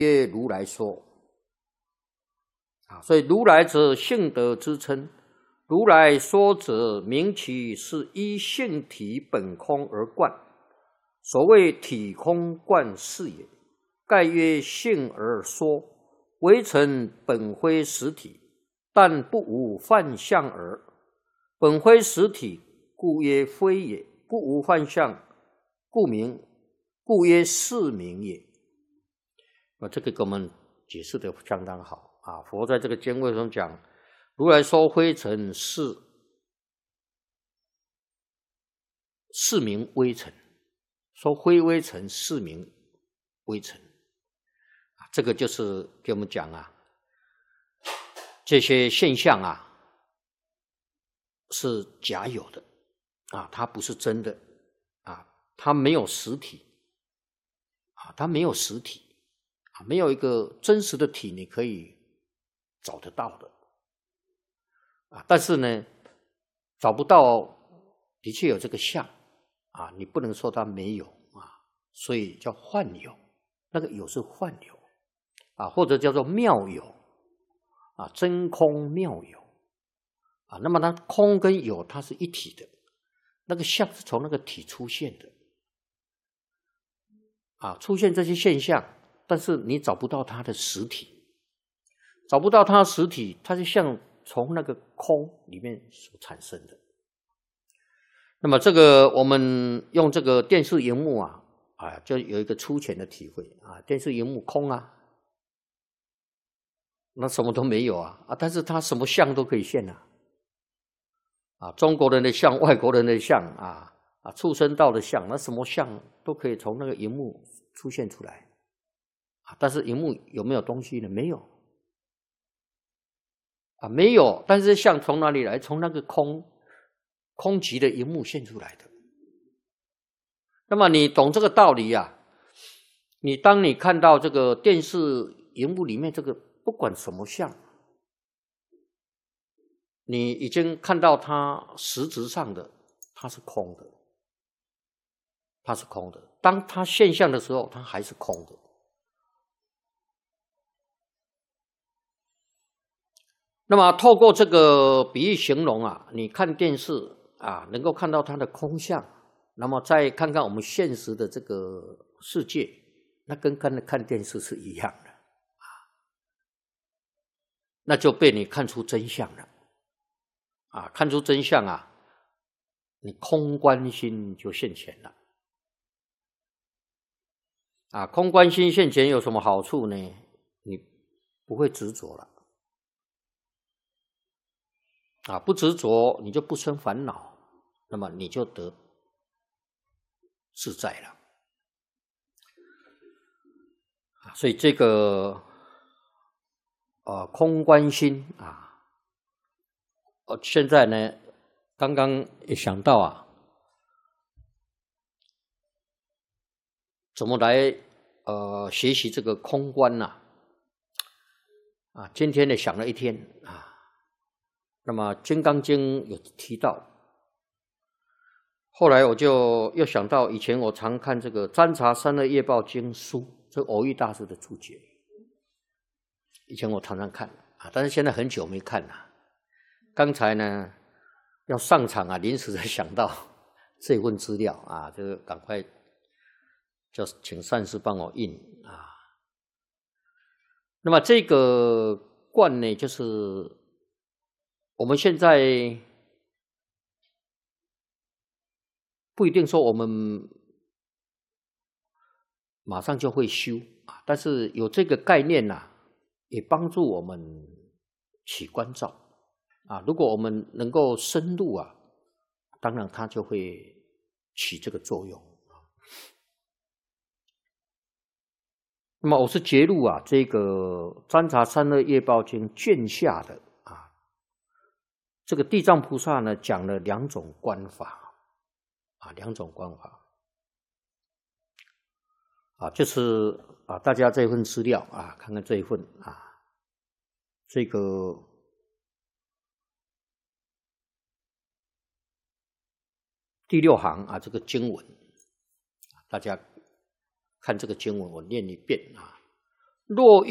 曰如来说。所以如来者性德之称，如来说者名其是依性体本空而观，所谓体空观是也。盖曰性而说，微尘本非实体，但不无幻象耳。本非实体，故曰非也；不无幻象，故曰是名也。这个给我们解释的相当好啊！佛在这个经文中讲，如来说灰尘是名微尘，说非微尘是名微尘。这个就是给我们讲啊，这些现象啊是假有的啊，它不是真的啊，它没有实体啊，它没有实体啊，没有一个真实的体你可以找得到的啊。但是呢，找不到的确有这个相啊，你不能说它没有啊，所以叫幻有，那个有是幻有啊，或者叫做妙有啊，真空妙有啊。那么它空跟有它是一体的，那个相是从那个体出现的啊，出现这些现象，但是你找不到它的实体，找不到它的实体，它是像从那个空里面所产生的。那么这个我们用这个电视荧幕啊，就有一个粗浅的体会啊，电视荧幕空啊，那什么都没有啊，但是它什么相都可以现啊，中国人的相，外国人的相啊，畜生道的相，那什么相都可以从那个荧幕出现出来啊。但是荧幕有没有东西呢？没有啊，没有。但是相从哪里来？从那个空寂的荧幕现出来的。那么你懂这个道理啊，当你看到这个电视荧幕里面这个不管什么相，你已经看到它实质上的它是空的，它是空的。当它现象的时候，它还是空的。那么透过这个比喻形容啊，你看电视啊，能够看到它的空相，那么再看看我们现实的这个世界，那跟看电视是一样的啊，那就被你看出真相了啊！看出真相啊，你空观心就现前了啊！空观心现前有什么好处呢？你不会执着了啊，不执着你就不生烦恼，那么你就得自在了啊！所以这个空观心啊，现在呢，刚刚也想到啊，怎么来学习这个空观呢？今天呢想了一天啊。那么《金刚经》有提到，后来我就又想到以前我常看这个《占察三恶业报经》书，这偶益大师的注解，以前我常常看啊，但是现在很久没看了。刚才呢要上场啊，临时才想到这份资料啊，这个赶快就请善师帮我印啊。那么这个观呢，就是我们现在不一定说我们马上就会修啊，但是有这个概念也帮助我们起观照啊。如果我们能够深入啊，当然它就会起这个作用。那么我是节录这个《占察三恶业报经》卷下的这个地藏菩萨呢讲了两种观法两种观法就是大家这份资料看看这一份这个第6行这个经文，大家看这个经文，我念一遍若